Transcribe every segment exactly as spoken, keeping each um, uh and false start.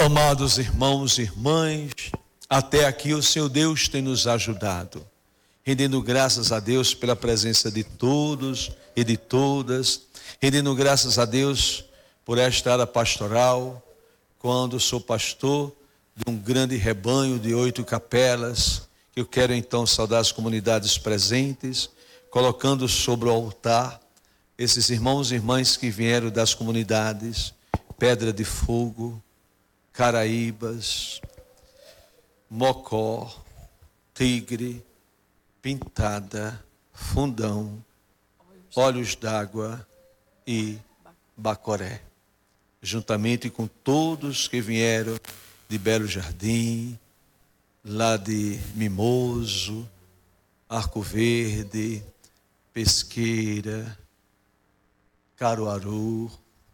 Amados irmãos e irmãs, até aqui o Senhor Deus tem nos ajudado, rendendo graças a Deus pela presença de todos e de todas, rendendo graças a Deus por esta área pastoral, quando sou pastor de um grande rebanho de oito capelas, que eu quero então saudar as comunidades presentes, colocando sobre o altar esses irmãos e irmãs que vieram das comunidades Pedra de Fogo, Caraíbas, Mocó, Tigre, Pintada, Fundão, Olhos d'Água e Bacoré, juntamente com todos que vieram de Belo Jardim, lá de Mimoso, Arco Verde, Pesqueira, Caruaru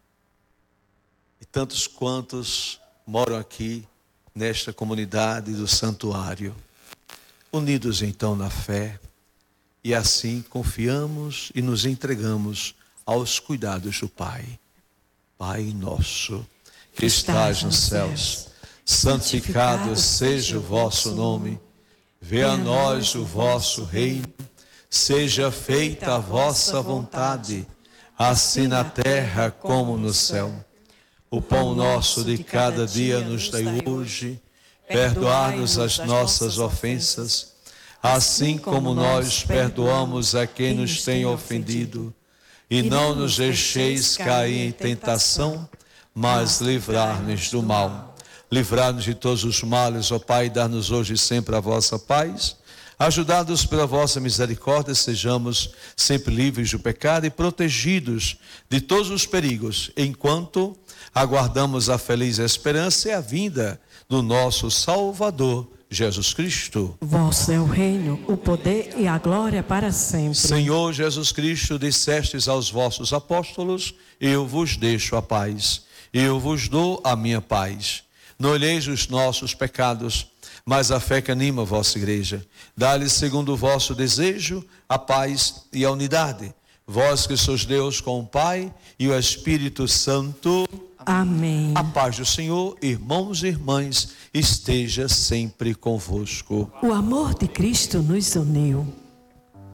e tantos quantos moram aqui nesta comunidade do santuário, unidos então na fé, e assim confiamos e nos entregamos aos cuidados do Pai. Pai nosso, que estás nos céus, santificado seja o vosso nome, venha a nós o vosso reino, seja feita a vossa vontade, assim na terra como no céu. O pão nosso de cada dia nos dai hoje, perdoai-nos as nossas ofensas, assim como nós perdoamos a quem nos tem ofendido, e não nos deixeis cair em tentação, mas livrar-nos do mal. Livrar-nos de todos os males, ó Pai, dar-nos hoje e sempre a vossa paz. Ajudados pela vossa misericórdia, sejamos sempre livres do pecado e protegidos de todos os perigos, enquanto aguardamos a feliz esperança e a vinda do nosso Salvador, Jesus Cristo. Vosso é o reino, o poder e a glória para sempre. Senhor Jesus Cristo, dissestes aos vossos apóstolos: eu vos deixo a paz, eu vos dou a minha paz. Não olheis os nossos pecados, mas a fé que anima a vossa igreja. Dá-lhe, segundo o vosso desejo, a paz e a unidade. Vós que sois Deus com o Pai e o Espírito Santo. Amém. A paz do Senhor, irmãos e irmãs, esteja sempre convosco. O amor de Cristo nos uniu.